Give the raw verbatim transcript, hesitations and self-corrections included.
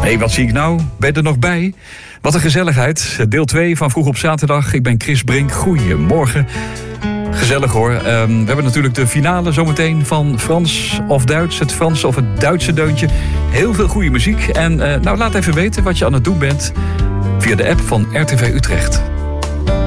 Hey, wat zie ik nou? Ben je er nog bij? Wat een gezelligheid. Deel twee van Vroeg op Zaterdag. Ik ben Chris Brink. Goedemorgen. Gezellig hoor. Um, we hebben natuurlijk de finale zometeen van Frans of Duits. Het Franse of het Duitse deuntje. Heel veel goede muziek. En uh, nou, laat even weten wat je aan het doen bent via de app van R T V Utrecht.